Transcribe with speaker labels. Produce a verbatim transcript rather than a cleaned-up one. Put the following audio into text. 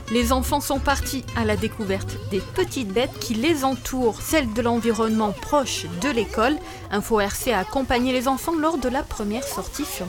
Speaker 1: Les enfants sont partis à la découverte des petites bêtes qui les entourent, celles de l'environnement proche de l'école. Info R C a accompagné les enfants lors de la première sortie sur